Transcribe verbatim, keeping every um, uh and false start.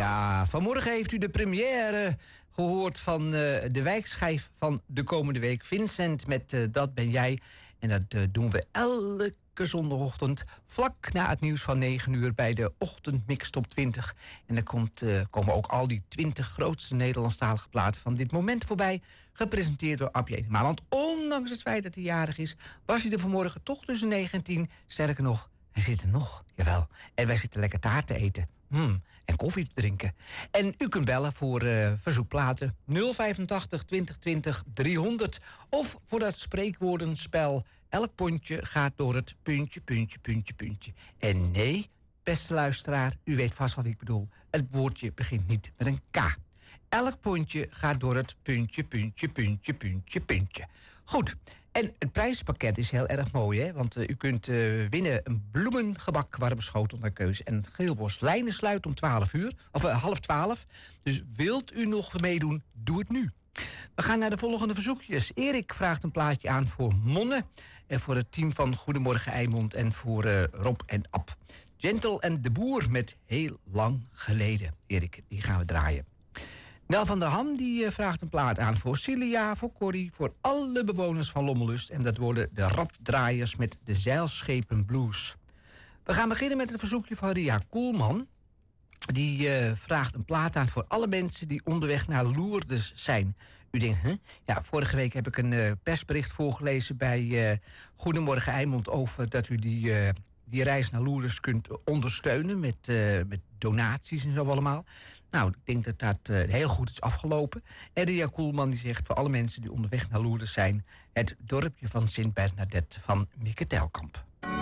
Ja, vanmorgen heeft u de première gehoord van uh, de wijkschijf van de komende week. Vincent met uh, Dat ben jij. En dat uh, doen we elke zondagochtend vlak na het nieuws van negen uur bij de Ochtendmix Top twintig. En dan komt, uh, komen ook al die twintig grootste Nederlandstalige platen van dit moment voorbij. Gepresenteerd door Abje Edema. Want ondanks het feit dat hij jarig is, was hij er vanmorgen toch tussen negen en tien. Sterker nog, hij zit er nog, jawel. En wij zitten lekker taart te eten. Hmm, en koffie te drinken. En u kunt bellen voor uh, verzoekplaten nul vijfentachtig twintig twintig driehonderd. Of voor dat spreekwoordenspel. Elk pondje gaat door het puntje, puntje, puntje, puntje. En nee, beste luisteraar, u weet vast wat ik bedoel. Het woordje begint niet met een K. Elk pondje gaat door het puntje, puntje, puntje, puntje, puntje. Goed, en het prijspakket is heel erg mooi, hè? Want uh, u kunt uh, winnen een bloemengebak warme schotel naar keuze. En Geelbos Lijnen sluit om twaalf uur, of uh, half twaalf. Dus wilt u nog meedoen, doe het nu. We gaan naar de volgende verzoekjes. Erik vraagt een plaatje aan voor Monne. En voor het team van Goedemorgen Eimond en voor uh, Rob en Ab. Gentle en de Boer met Heel Lang Geleden. Erik, die gaan we draaien. Nel van der Ham die uh, vraagt een plaat aan voor Cilia, voor Corrie, voor alle bewoners van Lommelust. En dat worden de Raddraaiers met de Zeilschepen Blues. We gaan beginnen met een verzoekje van Ria Koelman. Die uh, vraagt een plaat aan voor alle mensen die onderweg naar Lourdes zijn. U denkt, hè? Ja, vorige week heb ik een uh, persbericht voorgelezen bij uh, Goedemorgen Eimond over dat u die, uh, die reis naar Lourdes kunt ondersteunen met, uh, met donaties en zo allemaal. Nou, ik denk dat dat uh, heel goed is afgelopen. En Ria Koelman die zegt voor alle mensen die onderweg naar Lourdes zijn, het dorpje van Sint Bernadette van Mieke Telkamp.